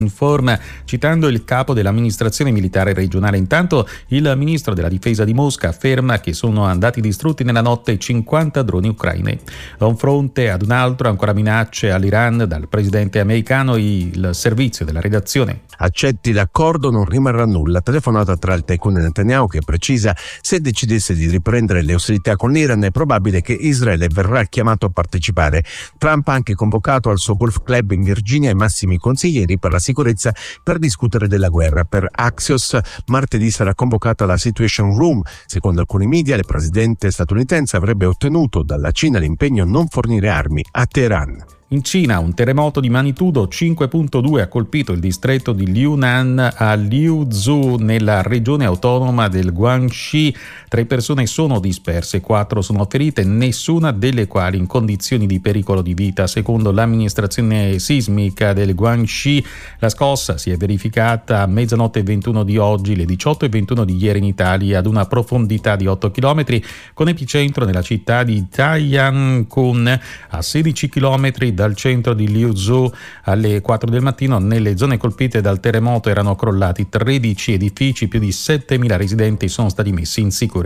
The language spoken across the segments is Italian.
informa citando il capo dell'amministrazione militare regionale. Intanto il ministro della difesa di Mosca afferma che sono andati distrutti nella notte 50 droni ucraini. Da un fronte ad un altro, ancora minacce all'Iran dal presidente americano. Il servizio della redazione: accetti l'accordo, non rimarrà nulla. Telefonata tra il tycoon e Netanyahu, che precisa: se decidesse di riprendere le ostilità con l'Iran è probabile che Israele verrà chiamato a partecipare. Trump ha anche convocato al suo golf club in Virginia i massimi consiglieri per la sicurezza per discutere della guerra. Per Axios martedì sarà convocata la Situation Room. Secondo alcuni media, il presidente statunitense avrebbe ottenuto dalla Cina l'impegno a non fornire armi a Teheran. In Cina un terremoto di magnitudo 5.2 ha colpito il distretto di Liunan a Liuzhou nella regione autonoma del Guangxi. 3 persone sono disperse, 4 sono ferite, nessuna delle quali in condizioni di pericolo di vita. Secondo l'amministrazione sismica del Guangxi, la scossa si è verificata a 00:21 di oggi, le 18:21 di ieri in Italia, ad una profondità di 8 km, con epicentro nella città di Taiyankun, a 16 km dal centro di Liuzhou. Alle 4 del mattino nelle zone colpite dal terremoto erano crollati 13 edifici, più di 7.000 residenti sono stati messi in sicurezza.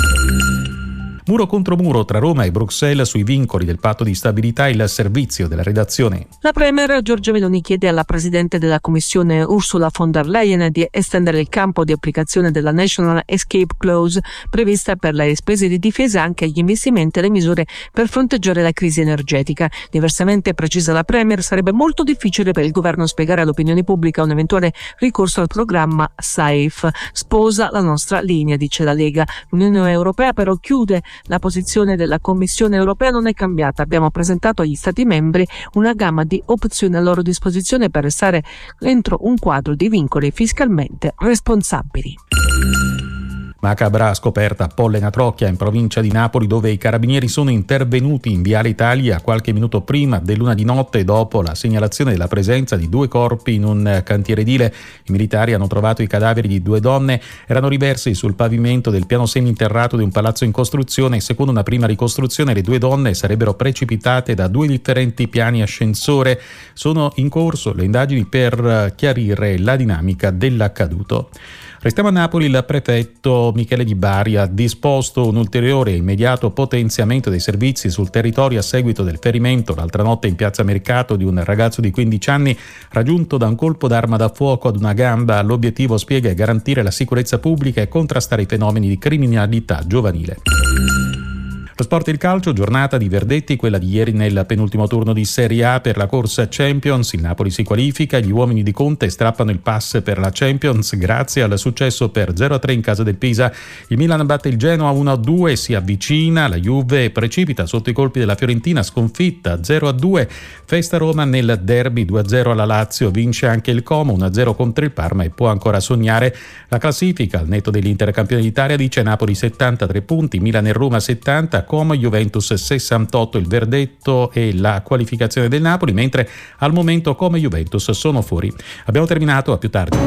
Muro contro muro tra Roma e Bruxelles sui vincoli del patto di stabilità. Il servizio della redazione. La Premier Giorgia Meloni chiede alla Presidente della Commissione Ursula von der Leyen di estendere il campo di applicazione della National Escape Clause prevista per le spese di difesa anche agli investimenti e le misure per fronteggiare la crisi energetica. Diversamente, precisa la Premier, sarebbe molto difficile per il governo spiegare all'opinione pubblica un eventuale ricorso al programma SAFE. Sposa la nostra linea, dice la Lega. L'Unione Europea però chiude: la posizione della Commissione europea non è cambiata. Abbiamo presentato agli Stati membri una gamma di opzioni a loro disposizione per restare entro un quadro di vincoli fiscalmente responsabili. Macabra scoperta a Pollena a Trocchia, in provincia di Napoli, dove i carabinieri sono intervenuti in Viale Italia qualche minuto prima dell'1 di notte, dopo la segnalazione della presenza di 2 corpi in un cantiere edile. I militari hanno trovato i cadaveri di 2 donne, erano riversi sul pavimento del piano seminterrato di un palazzo in costruzione. Secondo una prima ricostruzione, le 2 donne sarebbero precipitate da 2 differenti piani ascensore. Sono in corso le indagini per chiarire la dinamica dell'accaduto. Restiamo a Napoli. Il prefetto Michele Di Bari ha disposto un ulteriore e immediato potenziamento dei servizi sul territorio a seguito del ferimento l'altra notte in piazza Mercato di un ragazzo di 15 anni raggiunto da un colpo d'arma da fuoco ad una gamba. L'obiettivo, spiega, è garantire la sicurezza pubblica e contrastare i fenomeni di criminalità giovanile. Lo sport e il calcio, giornata di verdetti, quella di ieri nel penultimo turno di Serie A per la corsa Champions. Il Napoli si qualifica, gli uomini di Conte strappano il pass per la Champions grazie al successo per 0-3 in casa del Pisa. Il Milan batte il Genoa 1-2, si avvicina, la Juve precipita sotto i colpi della Fiorentina, sconfitta 0-2. Festa Roma nel derby 2-0 alla Lazio, vince anche il Como 1-0 contro il Parma e può ancora sognare la classifica. Al netto dell'Inter campione d'Italia, dice Napoli 73 punti, Milan e Roma 70, Como e Juventus 68 il verdetto e la qualificazione del Napoli, mentre al momento Como e Juventus sono fuori. Abbiamo terminato, a più tardi.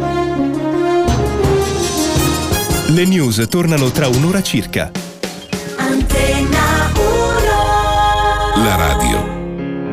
Le news tornano tra un'ora circa. Antenna 1. La radio